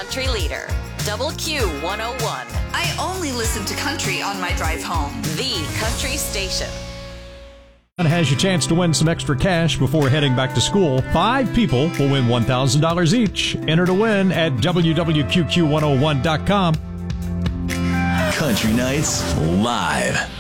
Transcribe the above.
country leader, Double Q 101. I only listen to country on my drive home. The country station. Has your chance to win some extra cash before heading back to school. 5 people will win $1,000 each. Enter to win at wwq101.com. Country Nights Live.